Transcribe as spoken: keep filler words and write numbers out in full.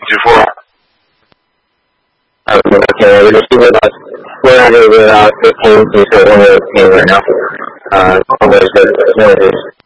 two four. Okay, we receive about four hundred fifteen, so one of the right now. Uh, always good.